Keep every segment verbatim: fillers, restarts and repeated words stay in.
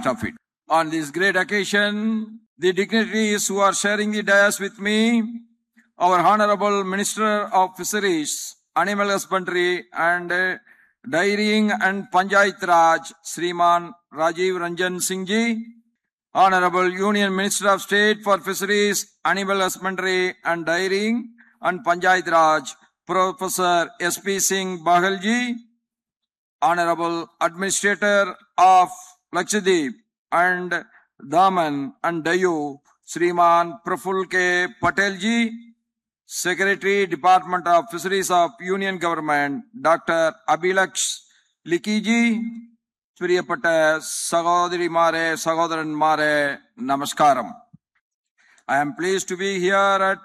of it. On this great occasion, the dignitaries who are sharing the dais with me, our Honorable Minister of Fisheries, Animal Husbandry and uh, Dairying and Panchayat Raj, Sriman Rajiv Ranjan Singh Ji, Honorable Union Minister of State for Fisheries, Animal Husbandry and Dairying and Panchayat Raj, Professor S P Singh Bahal Ji, Honorable Administrator of Lakshadweep and Daman and Dayu, Sriman Praful K. Patel Ji, Secretary, Department of Fisheries of Union Government, Doctor Abhilaksh Likhi Ji, Priyapata Sagodari Mare, Sagodaran Mare, Namaskaram. I am pleased to be here at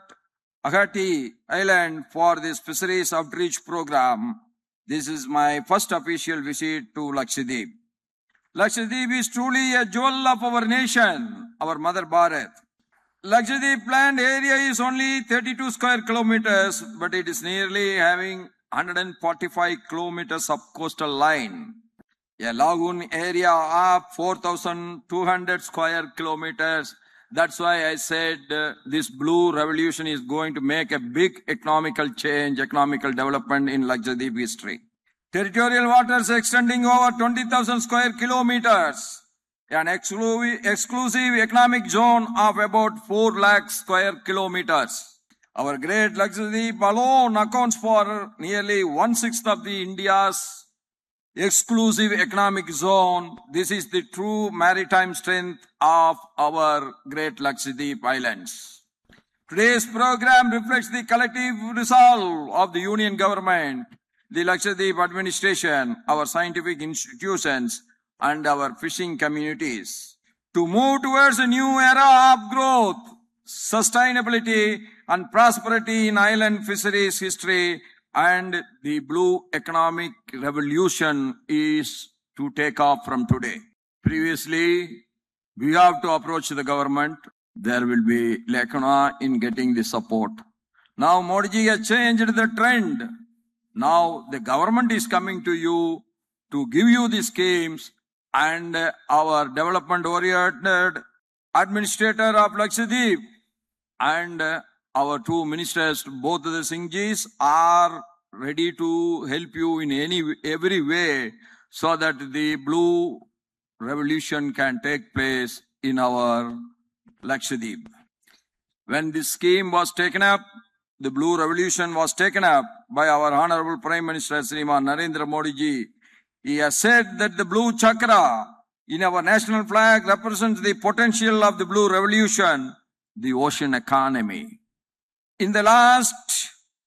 Agatti Island for this Fisheries Outreach Program. This is my first official visit to Lakshadweep. Lakshadweep is truly a jewel of our nation, our mother Bharat. Lakshadweep land area is only thirty-two square kilometers, but it is nearly having one hundred forty-five kilometers of coastal line. A lagoon area of four thousand two hundred square kilometers. That's why I said uh, this blue revolution is going to make a big economical change, economical development in Lakshadweep history. Territorial waters extending over twenty thousand square kilometers. An exclusive, exclusive economic zone of about four lakh square kilometers. Our great Lakshadweep alone accounts for nearly one-sixth of the India's exclusive economic zone. This is the true maritime strength of our great Lakshadweep Islands. Today's program reflects the collective resolve of the Union Government, the Lakshadweep administration, our scientific institutions, and our fishing communities to move towards a new era of growth, sustainability, and prosperity in island fisheries history, and the blue economic revolution is to take off from today. Previously, we have to approach the government. There will be Lekana in getting the support. Now Modi ji has changed the trend. Now the government is coming to you to give you the schemes, and uh, our development-oriented administrator of Lakshadweep and uh, our two ministers, both the Singhjis, are ready to help you in any every way so that the blue revolution can take place in our Lakshadweep. When this scheme was taken up, the blue revolution was taken up by our Honorable Prime Minister Sriman Narendra Modi ji. He has said that the blue chakra in our national flag represents the potential of the blue revolution, the ocean economy. In the last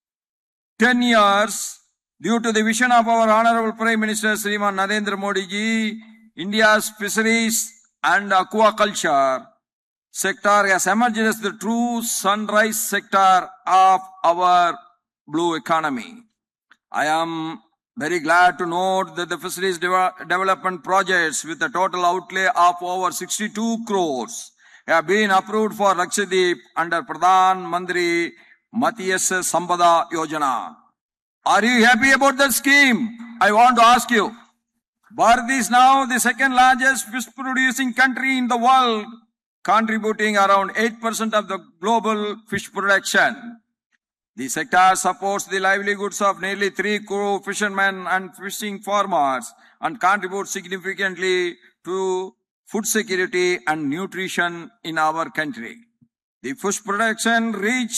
ten years, due to the vision of our Honorable Prime Minister Sriman Narendra Modi ji, India's fisheries and aquaculture sector has emerged as the true sunrise sector of our blue economy. I am very glad to note that the fisheries de development projects with a total outlay of over sixty-two crores have been approved for Lakshadweep under Pradhan Mantri Matsya Sampada Yojana. Are you happy about that scheme? I want to ask you. Bharat is now the second largest fish producing country in the world, contributing around eight percent of the global fish production. The sector supports the livelihoods of nearly three crore fishermen and fishing farmers and contributes significantly to food security and nutrition in our country. The fish production reached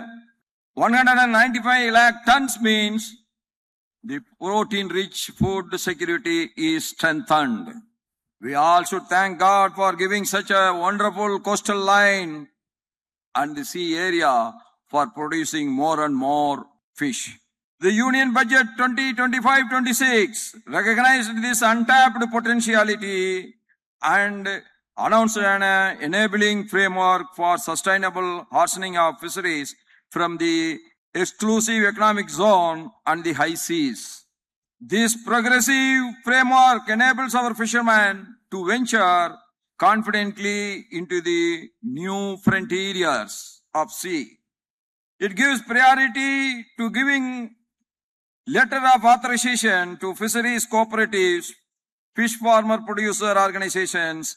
one hundred ninety-five lakh tons, means the protein-rich food security is strengthened. We all should thank God for giving such a wonderful coastal line and the sea area for producing more and more fish. The Union Budget twenty twenty-five twenty-six recognized this untapped potentiality and announced an enabling framework for sustainable hardening of fisheries from the exclusive economic zone and the high seas. This progressive framework enables our fishermen to venture confidently into the new frontiers of sea. It gives priority to giving letter of authorization to fisheries cooperatives, fish farmer producer organizations,